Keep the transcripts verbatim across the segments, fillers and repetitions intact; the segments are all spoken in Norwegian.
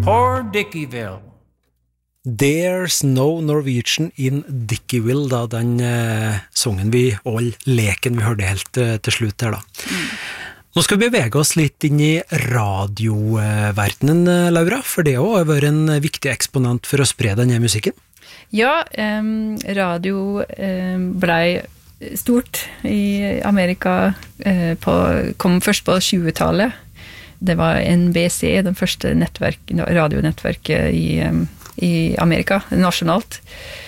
Poor Dickieville. There's no Norwegian in Dickieville, da den eh, songen vi, og leken vi hørte helt eh, til slutt her da. Mm. Nå skal vi bevege oss litt inn i radioverdenen, Laura, for det har vært en viktig eksponent for å spre denne musikken. Ja, um, radio um, ble stort i Amerika, uh, på, kom først på tjuetallet. Det var N B C, den første nettverk, radionettverket i, um, i Amerika, nasjonalt.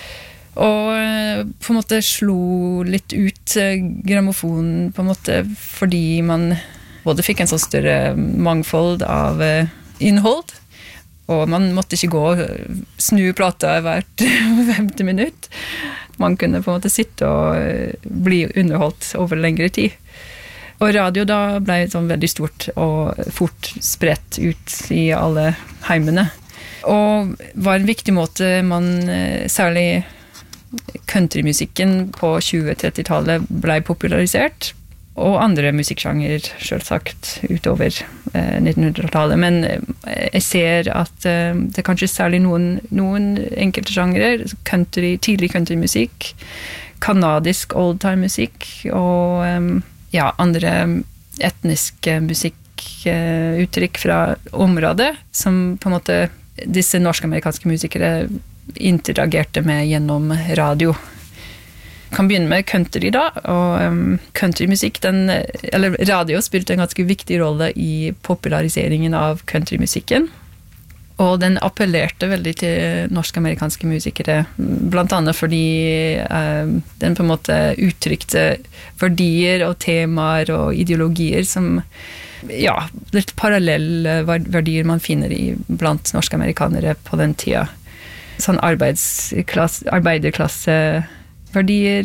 Og på en måte slo litt ut grammofonen på en måte fordi man både fikk en sånn større mangfold av innhold, og man måtte ikke gå og snu plata hvert femte minutt. Man kunne på en måte sitte og bli underholdt over lengre tid. Og radio da ble sånn veldig stort og fort spredt ut i alle heimene. Og var en viktig måte man særlig countrymusikken på tjue-trettitallet ble popularisert, og andre musikksjanger selvsagt utover eh, nittenhundretallet. Men jeg ser at eh, det er kanskje særlig noen, noen enkelte sjangere, country, tidlig countrymusikk, kanadisk oldtime-musikk, og eh, ja, andre etniske musikkuttrykk fra området, som på en måte disse norsk-amerikanske musikere interagerte med gjennom radio. Jeg kan begynne med country da, og um, countrymusikk, den, eller radio spilte en ganske viktig rolle i populariseringen av countrymusikken, og den appellerte veldig til norsk-amerikanske musikere, blant annet fordi um, den på en måte uttrykte verdier og temaer og ideologier som, ja, litt parallelle verdier man finner i blant norsk-amerikanere på den tida. Sånn arbeidsklasse, arbeiderklasse verdier,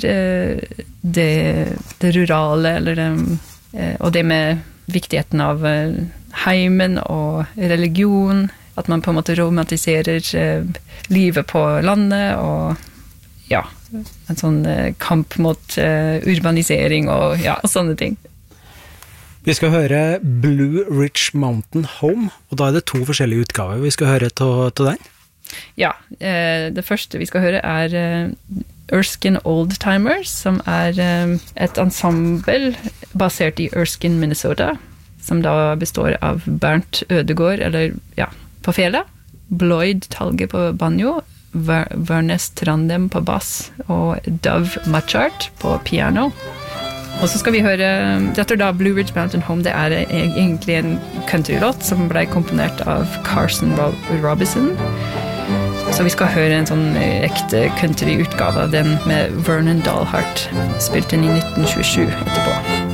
det, det rurale, eller det, og det med viktigheten av heimen og religion, at man på en måte romantiserer livet på landet, og ja, en sånn kamp mot urbanisering og ja, og sånne ting. Vi skal høre Blue Ridge Mountain Home, og da er det to forskjellige utgaver vi skal høre til den. Ja, det første vi skal høre er Erskine Oldtimers, som er et ensemble basert i Erskine, Minnesota, som da består av Bernt Ødegård, eller ja, på fele, Bloyd Talge på banjo, Ver- Vernes Trandem på bass, og Dove Machart på piano. Og så skal vi høre, dette da Blue Ridge Mountain Home, det er egentlig en countrylåt som ble komponert av Carson Robinson. Så vi skal høre en sånn ekte country-utgave av den med Vernon Dalhart, spilt inn i nitten tjuesju etterpå.